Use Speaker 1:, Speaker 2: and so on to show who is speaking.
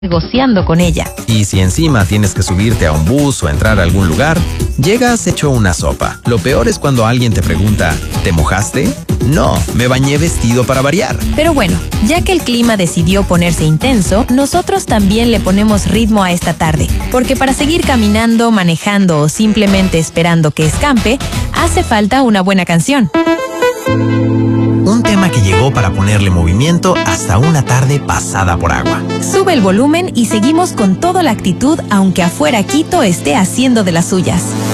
Speaker 1: negociando con ella.
Speaker 2: Y si encima tienes que subirte a un bus o entrar a algún lugar, llegas hecho una sopa. Lo peor es cuando alguien te pregunta, ¿te mojaste? No, me bañé vestido para variar.
Speaker 1: Pero bueno, ya que el clima decidió ponerse intenso, nosotros también le ponemos ritmo a esta tarde, porque para seguir caminando, manejando o simplemente esperando que escampe, hace falta una buena canción.
Speaker 2: Un tema que llegó para ponerle movimiento hasta una tarde pasada por agua.
Speaker 1: Sube el volumen y seguimos con toda la actitud, aunque afuera Quito esté haciendo de las suyas.